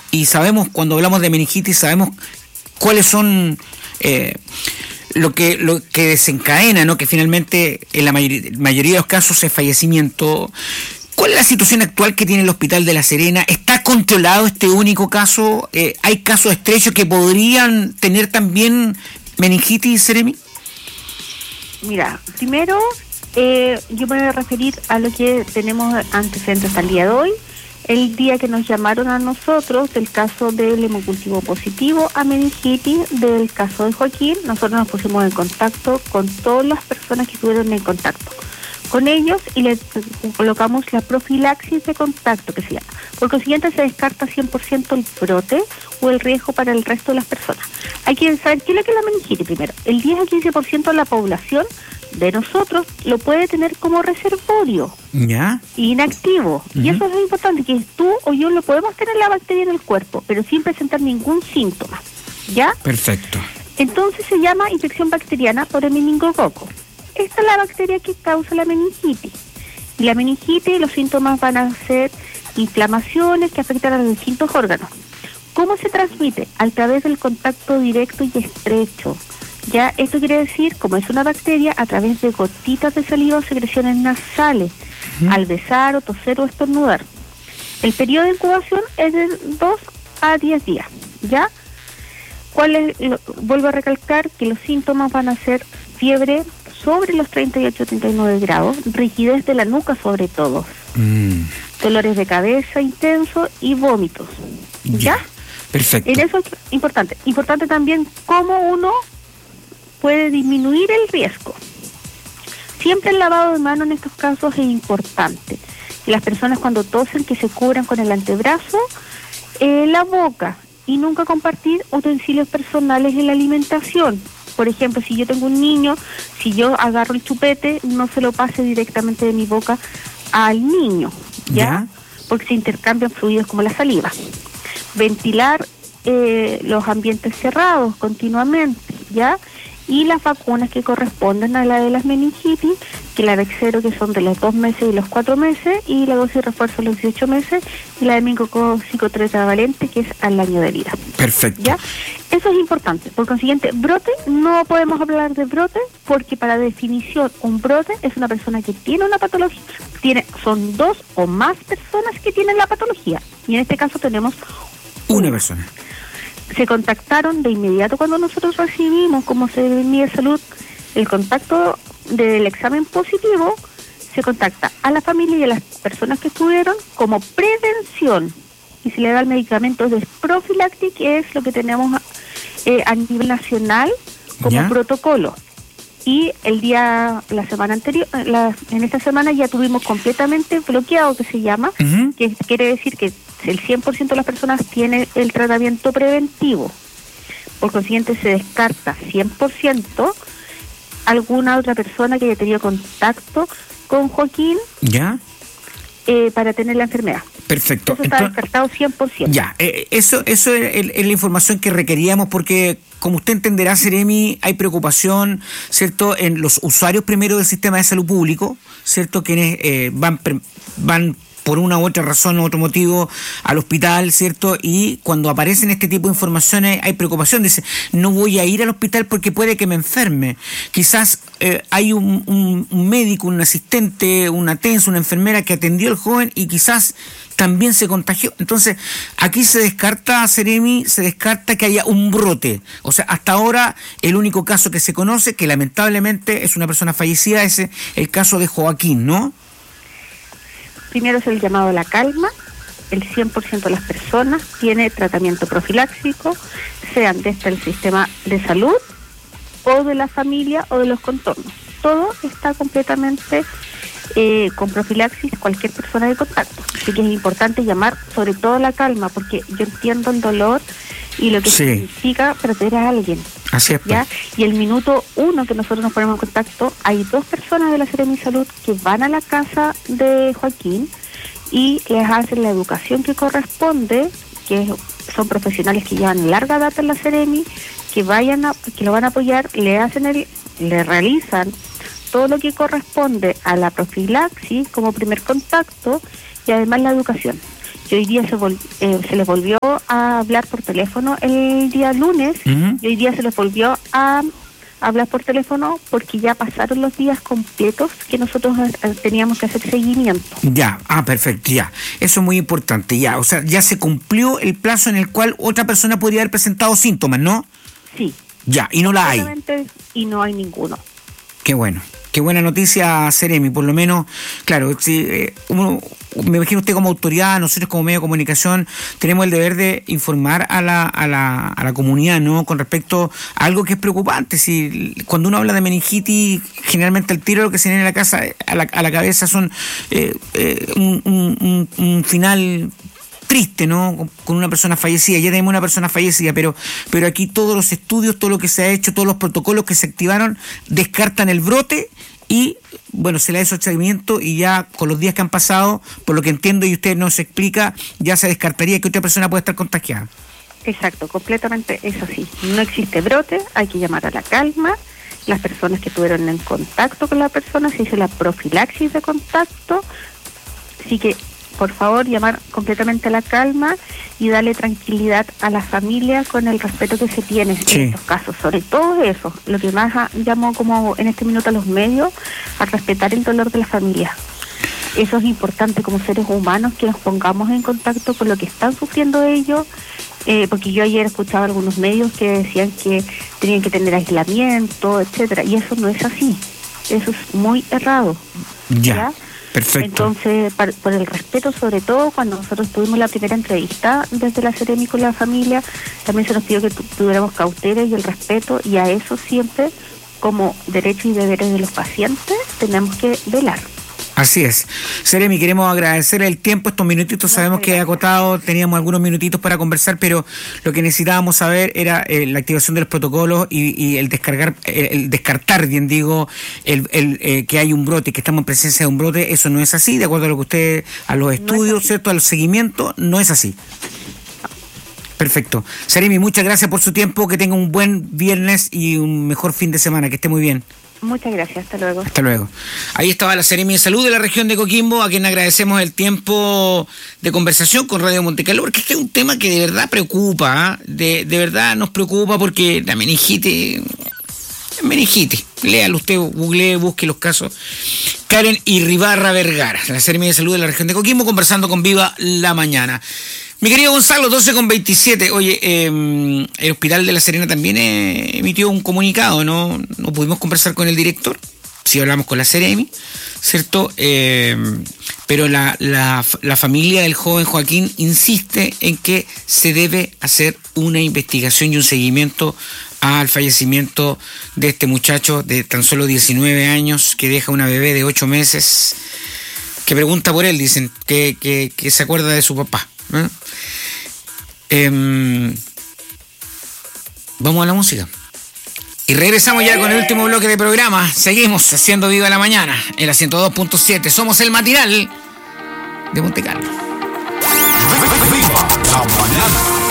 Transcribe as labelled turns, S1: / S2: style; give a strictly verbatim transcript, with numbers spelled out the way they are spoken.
S1: y sabemos, cuando hablamos de meningitis, sabemos cuáles son eh, lo que lo que desencadena, ¿no? Que finalmente en la mayoría, mayoría de los casos es fallecimiento. ¿Cuál es la situación actual que tiene el Hospital de La Serena? ¿Está controlado este único caso? Eh, ¿Hay casos estrechos que podrían tener también meningitis, Seremi?
S2: Mira, primero eh, yo me voy a referir a lo que tenemos antecedentes hasta el día de hoy. El día que nos llamaron a nosotros del caso del hemocultivo positivo a meningitis, del caso de Joaquín, nosotros nos pusimos en contacto con todas las personas que estuvieron en contacto con ellos y les colocamos la profilaxis de contacto, que se llama. Por consiguiente, se descarta cien por ciento el brote o el riesgo para el resto de las personas. Hay que saber qué es lo que es la meningitis primero. El diez a quince por ciento de la población de nosotros lo puede tener como reservorio,
S1: ¿ya?
S2: Inactivo. Uh-huh. Y eso es lo importante, que tú o yo lo podemos tener la bacteria en el cuerpo, pero sin presentar ningún síntoma, ¿ya?
S1: Perfecto.
S2: Entonces se llama infección bacteriana por el meningococo. Esta es la bacteria que causa la meningitis. Y la meningitis, los síntomas van a ser inflamaciones que afectan a los distintos órganos. ¿Cómo se transmite? A través del contacto directo y estrecho. Ya, esto quiere decir, como es una bacteria, a través de gotitas de saliva o secreciones nasales, uh-huh. al besar o toser o estornudar. El periodo de incubación es de dos a diez días, ¿ya? ¿Cuál es? Lo, vuelvo a recalcar que los síntomas van a ser fiebre sobre los treinta y ocho a treinta y nueve grados, rigidez de la nuca sobre todo, mm. dolores de cabeza intensos y vómitos, ¿ya?
S1: ¿ya? Perfecto.
S2: En eso es importante. Importante también cómo uno puede disminuir el riesgo. Siempre el lavado de manos en estos casos es importante. Y las personas cuando tosen que se cubran con el antebrazo, eh, la boca, y nunca compartir utensilios personales en la alimentación. Por ejemplo, si yo tengo un niño, si yo agarro el chupete, no se lo pase directamente de mi boca al niño, ¿ya? ¿Ya? Porque se intercambian fluidos como la saliva. Ventilar eh, los ambientes cerrados continuamente, ¿ya? Y las vacunas que corresponden a la de las meningitis, que la Vexero, que son de los dos meses y los cuatro meses, y la dosis de refuerzo de los dieciocho meses, y la de meningococo tetravalente, que es al año de vida.
S1: Perfecto.
S2: ¿Ya? Eso es importante. Por consiguiente, brote, no podemos hablar de brote, porque para definición, un brote es una persona que tiene una patología, tiene, son dos o más personas que tienen la patología, y en este caso tenemos
S1: una persona.
S2: Se contactaron de inmediato cuando nosotros recibimos como Seremi de Salud el contacto del examen positivo, se contacta a la familia y a las personas que estuvieron como prevención y se le da el medicamento de profiláctico, que es lo que tenemos eh, a nivel nacional como ¿ya? Protocolo. Y el día, la semana anterior, la, en esta semana ya tuvimos completamente bloqueado, que se llama, uh-huh. que quiere decir que el cien por ciento de las personas tiene el tratamiento preventivo. Por consiguiente, se descarta cien por ciento alguna otra persona que haya tenido contacto con Joaquín
S1: ¿ya?
S2: Eh, para tener la enfermedad.
S1: Perfecto.
S2: Eso está Entonces, descartado cien por ciento.
S1: Ya, eh, eso, eso es, es la información que requeríamos porque, como usted entenderá, Seremi, hay preocupación, ¿cierto?, en los usuarios primero del sistema de salud público, ¿cierto?, quienes eh, van van por una u otra razón u otro motivo al hospital, ¿cierto? Y cuando aparecen este tipo de informaciones hay preocupación. Dice, no voy a ir al hospital porque puede que me enferme. Quizás eh, hay un, un, un médico, un asistente, una tensa, una enfermera que atendió al joven y quizás también se contagió. Entonces, aquí se descarta, Seremi, se descarta que haya un brote. O sea, hasta ahora el único caso que se conoce, que lamentablemente es una persona fallecida, es el caso de Joaquín, ¿no?
S2: Primero es el llamado a la calma. El cien por ciento de las personas tiene tratamiento profiláctico, sean desde el sistema de salud o de la familia o de los contornos. Todo está completamente eh, con profilaxis, cualquier persona de contacto. Así que es importante llamar sobre todo la calma, porque yo entiendo el dolor y lo que sí. significa perder a alguien.
S1: Así es.
S2: ¿Ya? Y el minuto uno que nosotros nos ponemos en contacto, hay dos personas de la Seremi Salud que van a la casa de Joaquín y les hacen la educación que corresponde, que son profesionales que llevan larga data en la Seremi, que vayan a, que lo van a apoyar, le hacen el, le realizan todo lo que corresponde a la profilaxis como primer contacto y además la educación. Y hoy día se, vol, eh, se les volvió a hablar por teléfono el día lunes, uh-huh. y hoy día se les volvió a hablar por teléfono porque ya pasaron los días completos que nosotros teníamos que hacer seguimiento.
S1: Ya, ah, perfecto, ya. Eso es muy importante, ya. O sea, ya se cumplió el plazo en el cual otra persona podría haber presentado síntomas, ¿no?
S2: Sí.
S1: Ya, y no la hay.
S2: Y no hay ninguno.
S1: Qué bueno. Qué buena noticia, Seremi, por lo menos, claro, si, eh, uno, me imagino usted como autoridad, nosotros como medio de comunicación, tenemos el deber de informar a la, a la, a la comunidad, ¿no? Con respecto a algo que es preocupante. Si cuando uno habla de meningitis, generalmente el tiro lo que se viene a la casa, a la, a la cabeza son eh, eh, un, un, un final triste, ¿no? Con una persona fallecida, ya tenemos una persona fallecida, pero pero aquí todos los estudios, todo lo que se ha hecho, todos los protocolos que se activaron, descartan el brote y, bueno, se le ha hecho seguimiento y ya con los días que han pasado, por lo que entiendo y usted nos explica, ya se descartaría que otra persona pueda estar contagiada.
S2: Exacto, completamente es así. No existe brote, hay que llamar a la calma. Las personas que estuvieron en contacto con la persona, se hizo la profilaxis de contacto, así que por favor, llamar completamente a la calma y darle tranquilidad a la familia con el respeto que se tiene sí. en estos casos. Sobre todo eso, lo que más ha, llamó como en este minuto a los medios, a respetar el dolor de la familia. Eso es importante como seres humanos, que nos pongamos en contacto con lo que están sufriendo ellos, eh, porque yo ayer escuchaba algunos medios que decían que tenían que tener aislamiento, etcétera, y eso no es así. Eso es muy errado.
S1: Ya. ¿ya? Perfecto.
S2: Entonces, por, por el respeto, sobre todo, cuando nosotros tuvimos la primera entrevista desde la Seremi con la familia, también se nos pidió que tu, tuviéramos cautela y el respeto, y a eso siempre, como derechos y deberes de los pacientes, tenemos que velar.
S1: Así es. Seremi, queremos agradecer el tiempo, estos minutitos, sabemos que acotado, teníamos algunos minutitos para conversar, pero lo que necesitábamos saber era eh, la activación de los protocolos y, y el descargar, el, el descartar, bien digo, el, el eh, que hay un brote, que estamos en presencia de un brote. Eso no es así, de acuerdo a lo que usted, a los estudios, no ¿cierto? Al seguimiento, no es así. Perfecto. Seremi, muchas gracias por su tiempo, que tenga un buen viernes y un mejor fin de semana, que esté muy bien.
S2: Muchas gracias, hasta luego.
S1: Hasta luego. Ahí estaba la Seremi de Salud de la región de Coquimbo, a quien agradecemos el tiempo de conversación con Radio Montecarlo, porque este es un tema que de verdad preocupa, ¿eh? de, de verdad nos preocupa, porque la meningitis, meningitis, léalo usted, googlee, busque los casos. Karen Irribarra Vergara, la Seremi de Salud de la región de Coquimbo, conversando con Viva la Mañana. Mi querido Gonzalo, doce con veintisiete. Oye, eh, el Hospital de La Serena también eh, emitió un comunicado, ¿no? No pudimos conversar con el director, sí hablamos con la Seremi, ¿cierto? Eh, pero la, la, la familia del joven Joaquín insiste en que se debe hacer una investigación y un seguimiento al fallecimiento de este muchacho de tan solo diecinueve años, que deja una bebé de ocho meses, que pregunta por él, dicen, que, que, que se acuerda de su papá. ¿Eh? Eh, vamos a la música y regresamos ya con el último bloque de programa. Seguimos haciendo Viva la Mañana en la ciento dos punto siete. Somos el matinal de Montecarlo.
S3: Viva la Mañana.